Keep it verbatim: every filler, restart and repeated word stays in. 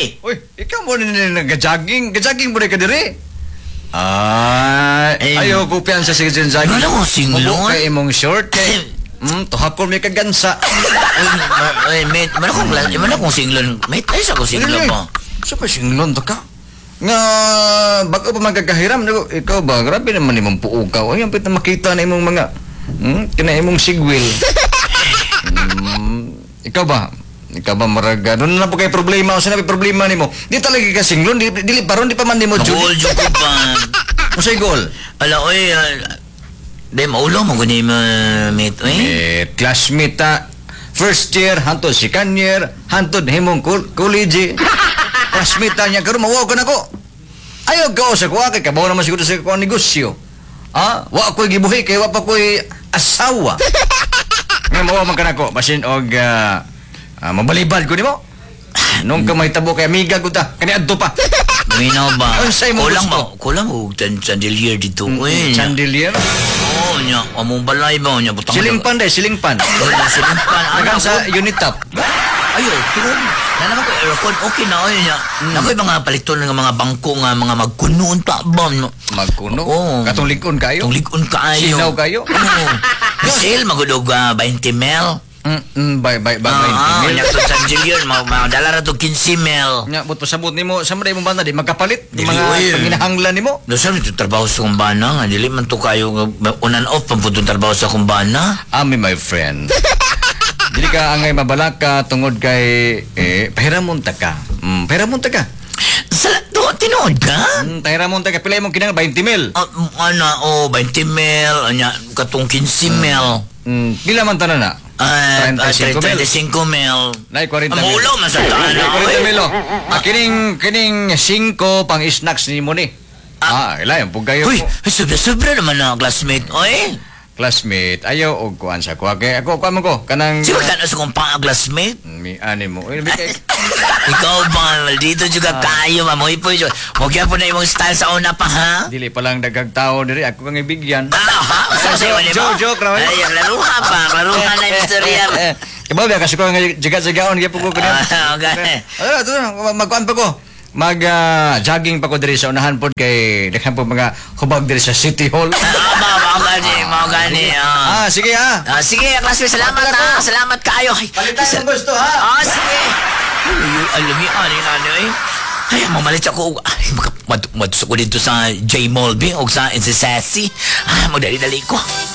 Oy! Uy, ikaw mo na nag-jogging. Ga-jogging mo na ka diri. Ay, Eh, ayaw ko piyan sa sige jogging. wala ko singlon. Mubo kay imong short kay. Hmm, tuhapon may kagansa. Ay, mate, mana kong, mana kong singlon. Mate, ay sa ko singlon pa. Sa pa singlon to ka? Nga, bago pa magkakahiram, nago, ikaw ba, grabe naman imong puugaw. Ay, ang pita makita na imong mga, hmm, kina imong sigwil. hmm, ikaw ba? Ikaw ba maraga? Doon na po kayo problema. O sinabi problema ni mo. Di talaga ka singlon. Di, di, paron di pa man ni mo, Goal, Judy. Diyos ko pa. Masay goal. Ala, oy, di, maulo mo kunin mo, mate, oy. Eh, classmate ta. First year, hantod second year, hantod himong kul- college. Classmate ta niya, karoon mawaw ka na ko. Ayaw ka o sa kuha, kay kabaw naman siguro sa kuha negosyo. Ah, wa ko'y gibuhi, kay wa pa ko'y asawa. Ngayon, mawaw man ka na ko. Basin og, uh, uh, mabalibad ko di mo. Nung ka mahitabo kay amiga ko ta, kaniadto pa. Minaw ba? Unsay mo Kulang gusto? ba? Kulang mo, tan chandelier dito, oy. Chandelier? Oo, niya. Among balay ba, niya. Butang Silingpan day, silingpan. Wala, silingpan. Nagan sa unit top. Ayaw, turun. Na naman ko aircon, okay na, oy niya. Mm. Nakoy mga paliton ng mga bangko nga, mga magkunoon pa ba? Magkuno? Oo. Katong likon kayo? Tulikon kayo. Sinaw kayo? Oo. Sale, magudog uh, twenty mil. Mm, mm, bye, bye, bye, Ah, bye. niya to chandelier, madala ra to fifteen mil. Nya, but pasabot nimo, sa mga mo banda, di magkapalit. Di Dili, mga oy. panginahanglan nimo. No, sabi ito trabaho sa kumbana nga. Dili man to kayo, uh, on and off, pamputong trabaho sa kumbana. Ami, my friend. Dili ka angay mabalak ka tungod kay, eh, pahiramon ta ka. Mm, pahiramon ta ka. Sa, to, tinood ka? Mm, pahiramon ta ka. Pila imong kinang twenty mil. Uh, ana, oh, twenty mil, anya, katong fifteen mil. Mm, pila man tanan na? Ah, thirty-five mil. thirty-five mil. Nay, forty mil. Amulaw man sa tahan. Nay, forty mil. oh. Ah, kining, kining cinco pang snacks ni mo ni. Ah, ila yung pugayo Uy, mo. sobra-sobra naman na classmate. Oy, Classmate, ayaw og kuan sa kuha. Kaya ako, kuha mo ko. Kanang... siguro ka na sa kong pang-classmate. Mi, ani mo. Uy, bigay. Ikaw ba, maldito juga kayo, mamoy po yun. Huwag yan po na imong style sa una pa, ha? Dili pa lang dagag tao diri ako kang ibigyan. Ah, ha? Sa sayo ni mo? Joke, joke, Raul. Ay, ang laruha pa, laruha na yung istorya. Kabaw ba kasi ko nga jaga-jagaon gyud ko kanina. Ah, okay. Ano to, magkuan pa ko. Mag ah, jogging pa ko diri sa unahan pod kay daghan po mga hubag diri sa City Hall. Ah, ma, mau gani, mau gani. Ah, Ah, sige ha. Ah, sige, classmate, salamat ha. Salamat kayo. Ay, Palitan sa- ang gusto ha. Ah, sige. Ay, alam niyo, ano yung ano eh. Ay, mamalit ako. Ay, matuso ko dito sa J Mall, B, o sa N C S S C. Ah, magdali-dali ko.